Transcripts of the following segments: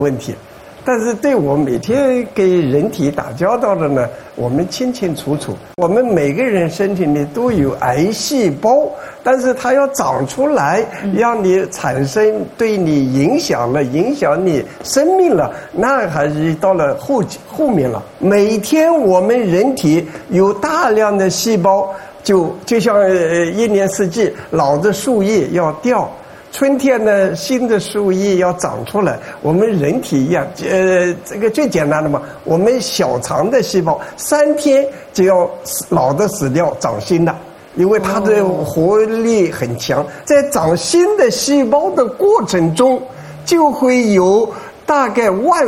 问题。但是对我每天跟人体打交道的呢，我们清清楚楚，我们每个人身体里都有癌细胞，但是它要长出来，让你产生对你影响你生命了，那还是到了后面了。每天我们人体有大量的细胞，就像一年四季，老的树叶要掉。春天呢，新的树叶要长出来。我们人体一样，这个最简单的嘛，我们小肠的细胞3天就要老的死掉，长新的，因为它的活力很强。在长新的细胞的过程中，就会有大概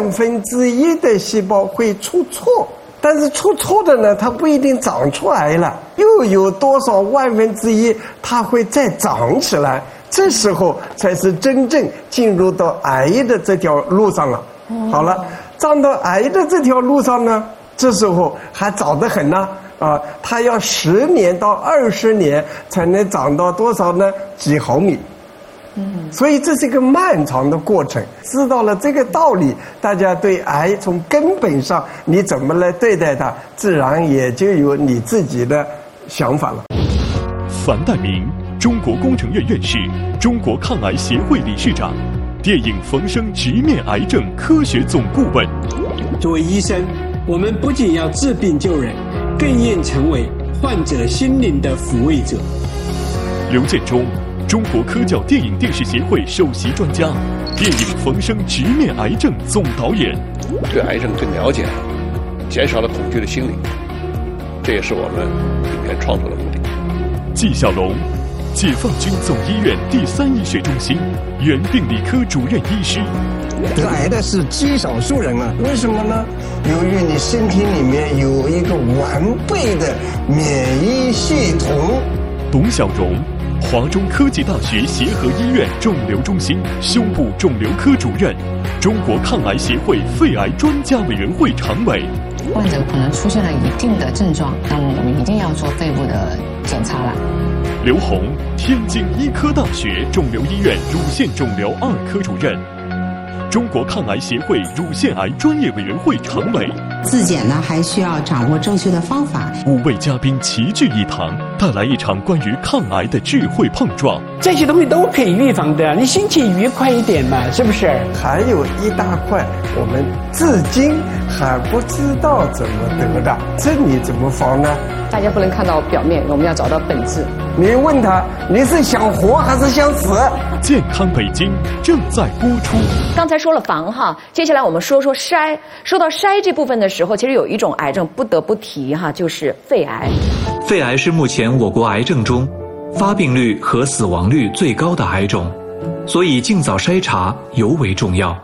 1/1000的细胞会出错。但是出错的呢，它不一定长出癌了，又有多少1/1000它会再长起来。这时候才是真正进入到癌的这条路上了。好了，站到癌的这条路上呢，这时候还早得很呢。它要10年到20年才能长到多少呢？几毫米。所以这是一个漫长的过程。知道了这个道理，大家对癌从根本上你怎么来对待它，自然也就有你自己的想法了。 樊岱明，中国工程院院士，中国抗癌协会理事长，电影《冯生》直面癌症科学总顾问。 作为医生，我们不仅要治病救人，更应成为患者心灵的抚慰者。 刘建中，中国科教电影电视协会首席专家，电影《冯生》直面癌症总导演。 对癌症更了解，减少了恐惧的心理，这也是我们影片创作的目的。 纪晓龙，解放军总医院第3医学中心原病理科主任医师。 得癌的是极少数人啊，为什么呢？由于你身体里面有一个完备的免疫系统。 董小荣，华中科技大学协和医院肿瘤中心胸部肿瘤科主任，中国抗癌协会肺癌专家委员会常委。 患者可能出现了一定的症状，那么我们一定要做肺部的检查了。 刘红，天津医科大学肿瘤医院乳腺肿瘤2科主任，中国抗癌协会乳腺癌专业委员会常委。 自检呢，还需要掌握正确的方法。 5位嘉宾齐聚一堂，带来一场关于抗癌的智慧碰撞。 这些东西都可以预防的，你心情愉快一点嘛，是不是？ 还有一大块，我们至今还不知道怎么得的，这你怎么防呢？ 大家不能看到表面，我们要找到本质。 你问他，你是想活还是想死？ 健康北京正在播出。 刚才说了防哈，接下来我们说说筛。说到筛这部分的时候，其实有一种癌症不得不提哈，就是肺癌。 肺癌是目前我国癌症中发病率和死亡率最高的癌种，所以尽早筛查尤为重要。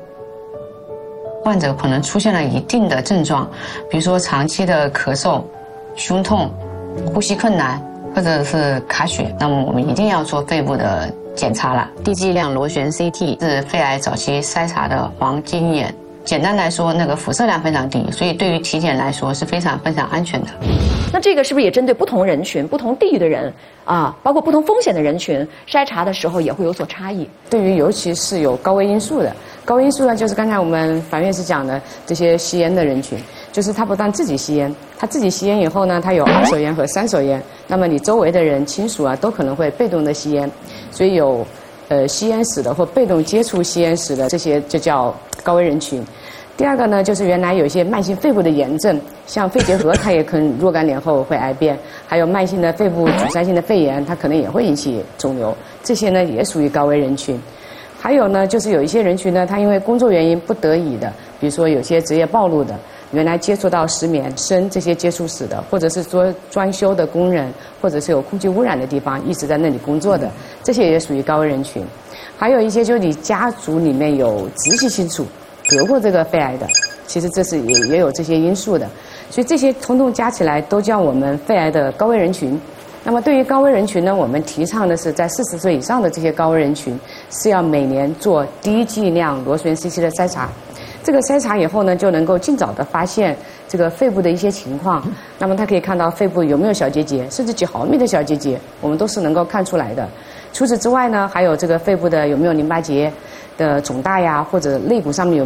患者可能出现了一定的症状，比如说长期的咳嗽、胸痛、呼吸困难，或者是卡血，那么我们一定要做肺部的检查了。低剂量螺旋 CT 是肺癌早期筛查的黄金眼。简单来说，那个辐射量非常低，所以对于体检来说是非常安全的。 那这个是不是也针对不同人群、不同地域的人啊，包括不同风险的人群，筛查的时候也会有所差异？ 对于尤其是有高危因素的，高危因素呢，就是刚才我们樊院士讲的这些吸烟的人群，就是他不但自己吸烟，他自己吸烟以后呢，他有2手烟和3手烟，那么你周围的人亲属啊，都可能会被动的吸烟，所以有吸烟史的或被动接触吸烟史的这些就叫高危人群。第二个呢，就是原来有一些慢性肺部的炎症，像肺结核，它也可能若干年后会癌变，还有慢性的肺部阻塞性的肺炎，它可能也会引起肿瘤，这些呢也属于高危人群。还有呢，就是有一些人群呢，他因为工作原因不得已的，比如说有些职业暴露的，原来接触到石棉、砷这些接触史的，或者是做装修的工人，或者是有空气污染的地方一直在那里工作的，这些也属于高危人群。还有一些就是你家族里面有直系亲属得过这个肺癌的，其实这是也有这些因素的，所以这些统统加起来都叫我们肺癌的高危人群。那么对于高危人群呢，我们提倡的是在40岁以上的这些高危人群是要每年做低剂量螺旋 CT 的筛查。这个筛查以后呢，就能够尽早的发现这个肺部的一些情况。那么它可以看到肺部有没有小结节，甚至几毫米的小结节，我们都是能够看出来的。除此之外呢，还有这个肺部的有没有淋巴结的肿大呀，或者肋骨上面有